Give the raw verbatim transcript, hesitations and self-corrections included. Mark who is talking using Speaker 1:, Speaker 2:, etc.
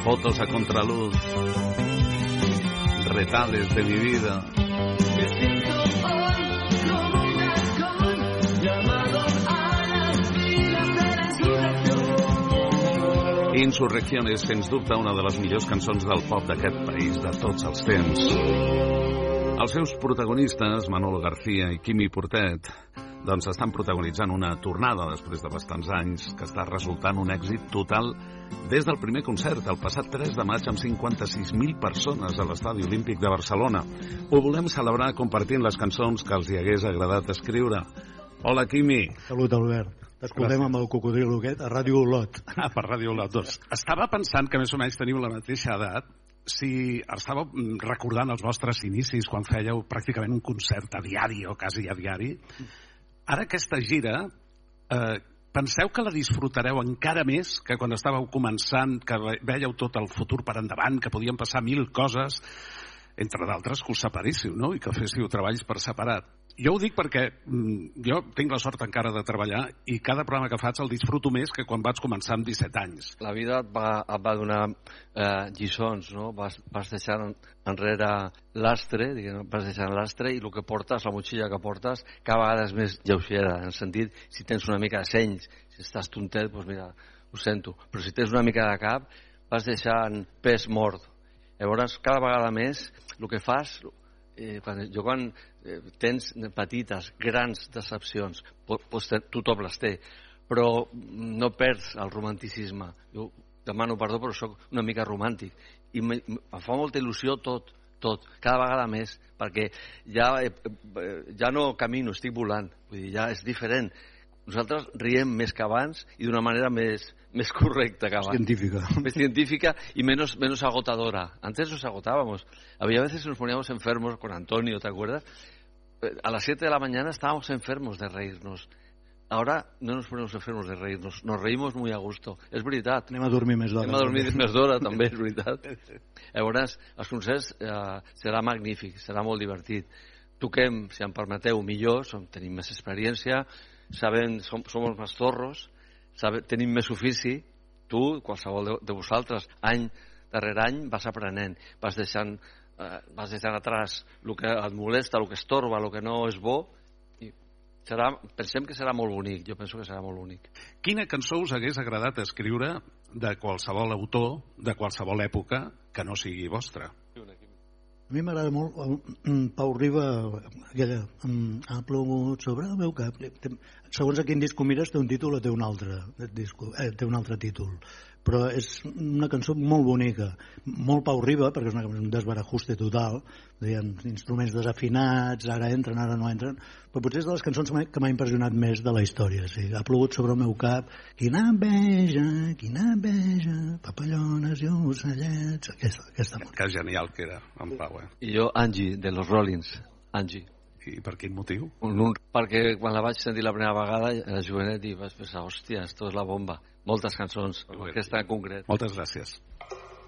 Speaker 1: Fotos a contraluz, retales de mi vida.
Speaker 2: Me siento hoy como un halcón llamado a las filas de la insurrección.
Speaker 1: Insurrección és, sens dubte, una de les millors cançons del pop d'aquest país de tots els temps. Els seus protagonistes, Manolo García i Quimi Portet, doncs estan protagonitzant una tornada després de bastants anys que està resultant un èxit total des del primer concert, el passat tres de maig, amb cinquanta-sis mil persones a l'Estadi Olímpic de Barcelona. Ho volem celebrar compartint les cançons que els hi hagués agradat escriure. Hola, Quimi.
Speaker 3: Salut, Albert. T'escoltem amb el cocodrilo aquest a Ràdio Olot.
Speaker 4: Ah, per Ràdio Olot. Doncs estava pensant que més o menys teniu la mateixa edat. Si estàveu recordant els vostres inicis quan fèieu pràcticament un concert a diari o quasi a diari, ara aquesta gira, eh, penseu que la disfrutareu encara més que quan estàveu començant, que veieu tot el futur per endavant, que podien passar mil coses, entre d'altres que us separéssiu, no? I que féssiu treballs per separat. Jo ho dic perquè mm, jo tinc la sort encara de treballar i cada programa que faig el disfruto més que quan vaig començar amb disset anys.
Speaker 5: La vida et va, et va donar eh, lliçons, no? Vas, vas deixant enrere l'astre, diguem, vas deixant l'astre i el que portes, la motxilla que portes, cada vegada és més lleugera, en el sentit, si tens una mica de seny, si estàs tontet, doncs mira, ho sento, però si tens una mica de cap, vas deixant pes mort. Llavors, cada vegada més, el que fas... Eh, quan, jo quan eh, tens petites, grans decepcions, pues, tothom les té, però no perds el romanticisme. Jo demano perdó, però soc una mica romàntic i me, em fa molta il·lusió tot, tot, cada vegada més, perquè ja, eh, ja no camino, estic volant, vull dir, ja és diferent. Nosaltres riem més que abans i d'una manera més, més correcta que abans.
Speaker 3: Científica.
Speaker 5: Més científica y menos, menos agotadora. Antes nos agotábamos. Había veces que nos poníamos enfermos con Antonio, ¿te acuerdas? A las siete de la mañana estábamos enfermos de reírnos. Ahora no nos ponemos enfermos de reírnos. Nos reímos muy a gusto. És veritat.
Speaker 3: Anem a dormir més d'hora.
Speaker 5: Anem a dormir més d'hora, també, és veritat. Llavors, els concerts eh, serà magnífic, serà molt divertit. Toquem, si em permeteu, millor, som, tenim més experiència, sabem, som, som més zorros, sabe, tenim més ofici, tu, qualsevol de, de vosaltres, any darrere any vas aprenent, vas deixant, eh, vas deixant atrás el que et molesta, el que estorba, el que no és bo, i serà, pensem que serà molt bonic, jo penso que serà molt bonic.
Speaker 4: Quina cançó us hagués agradat escriure de qualsevol autor, de qualsevol època, que no sigui vostra?
Speaker 3: A mi m'agrada molt el Pau Riba, aquella, ha plogut sobre el meu cap. Segons a quin disc ho mires té un títol o té un altre, disco, eh, té un altre títol. Però és una cançó molt bonica, molt Pau Riba, perquè és una, un desbarajuste total, diguem, instruments desafinats, ara entren, ara no entren, però potser és de les cançons que m'ha impressionat més de la història. Sí. Ha plogut sobre el meu cap, quina enveja, quina enveja, papallones i ocellets, aquesta, aquesta música.
Speaker 4: Que genial que era, en Pau, eh?
Speaker 5: I jo, Angie, de los Rollins, Angie.
Speaker 4: I per quin motiu?
Speaker 5: Un, un, perquè quan la vaig sentir la primera vegada a la jovenet i vaig pensar, hòstia, esto és la bomba. Moltes cançons, aquesta en concret.
Speaker 4: Moltes gràcies.